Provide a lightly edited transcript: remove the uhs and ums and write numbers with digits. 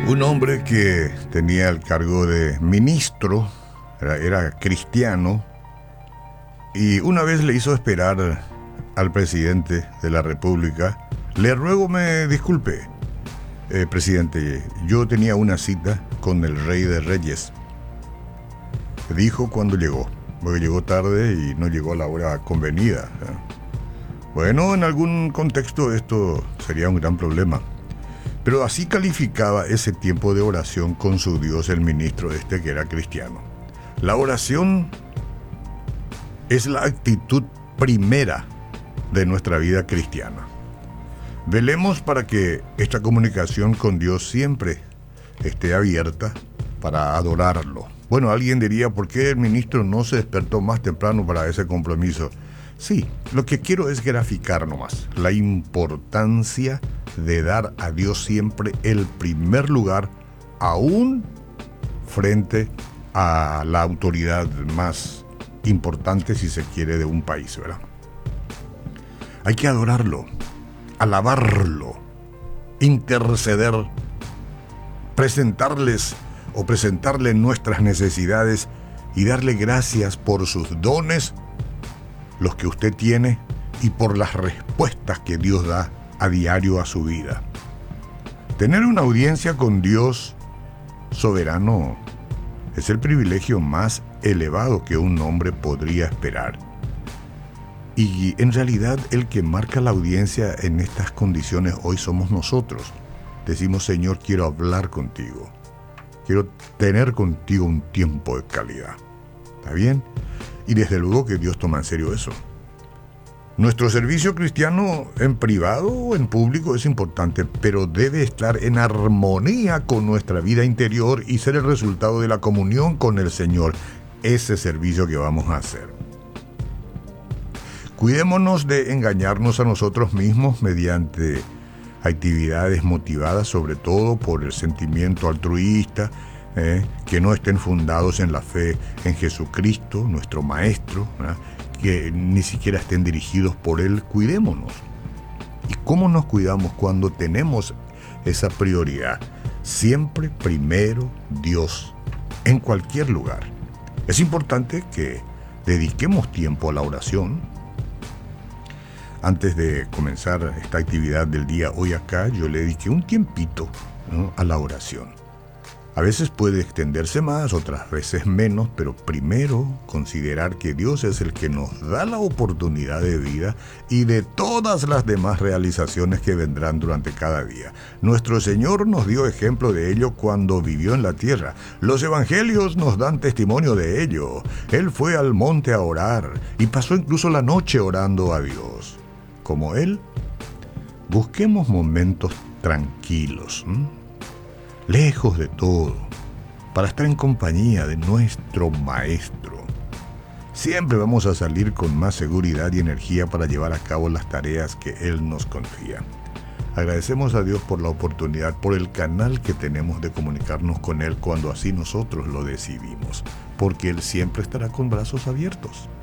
Un hombre que tenía el cargo de ministro, era cristiano, y una vez le hizo esperar al presidente de la República. Le ruego me disculpe, presidente, yo tenía una cita con el Rey de Reyes. Dijo cuando llegó, porque llegó tarde y no llegó a la hora convenida. Bueno, en algún contexto esto sería un gran problema. Pero así calificaba ese tiempo de oración con su Dios el ministro que era cristiano. La oración es la actitud primera de nuestra vida cristiana. Velemos para que esta comunicación con Dios siempre esté abierta para adorarlo. Bueno, alguien diría, ¿por qué el ministro no se despertó más temprano para ese compromiso? Sí, lo que quiero es graficar nomás la importancia de dar a Dios siempre el primer lugar, aún frente a la autoridad más importante, si se quiere, de un país, ¿verdad? Hay que adorarlo, alabarlo, interceder, presentarle nuestras necesidades y darle gracias por sus dones, los que usted tiene, y por las respuestas que Dios da a diario a su vida. Tener una audiencia con Dios soberano es el privilegio más elevado que un hombre podría esperar. Y en realidad el que marca la audiencia en estas condiciones hoy somos nosotros. Decimos, Señor, quiero hablar contigo. Quiero tener contigo un tiempo de calidad. ¿Está bien? Y desde luego que Dios toma en serio eso. Nuestro servicio cristiano en privado o en público es importante, pero debe estar en armonía con nuestra vida interior y ser el resultado de la comunión con el Señor, ese servicio que vamos a hacer. Cuidémonos de engañarnos a nosotros mismos mediante actividades motivadas sobre todo por el sentimiento altruista, que no estén fundados en la fe en Jesucristo, nuestro Maestro, que ni siquiera estén dirigidos por Él. Cuidémonos. ¿Y cómo nos cuidamos cuando tenemos esa prioridad? Siempre primero Dios, en cualquier lugar. Es importante que dediquemos tiempo a la oración. Antes de comenzar esta actividad del día hoy acá, yo le dediqué un tiempito, ¿no?, a la oración. A veces puede extenderse más, otras veces menos, pero primero considerar que Dios es el que nos da la oportunidad de vida y de todas las demás realizaciones que vendrán durante cada día. Nuestro Señor nos dio ejemplo de ello cuando vivió en la tierra. Los evangelios nos dan testimonio de ello. Él fue al monte a orar y pasó incluso la noche orando a Dios. Como Él, busquemos momentos tranquilos, lejos de todo, para estar en compañía de nuestro Maestro. Siempre vamos a salir con más seguridad y energía para llevar a cabo las tareas que Él nos confía. Agradecemos a Dios por la oportunidad, por el canal que tenemos de comunicarnos con Él cuando así nosotros lo decidimos, porque Él siempre estará con brazos abiertos.